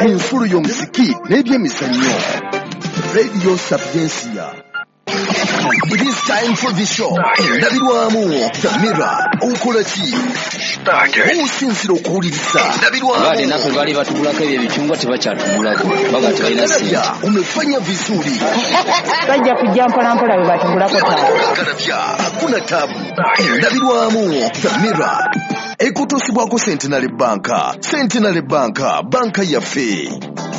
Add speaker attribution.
Speaker 1: enfulu y'omuziki n'ebyemizannyo. Radio Sapiencia. It is time for the show. Ndabirwamu, The Mirror, Okolaki. Usinziro kuuliriza. Ndabirwamu.
Speaker 2: Wale nafe bali batugulako ebyo ebichungwa tebakyatugulako. Baga tebalina sente.
Speaker 1: Umefanya vizuri.
Speaker 3: Bajja kujja mpolampola bwe batugulako
Speaker 1: tabu. Hakuna tabu. Ndabirwamu, The Mirror. Ekutosibwako Centenary Bank. Centenary Bank, banka yaffe.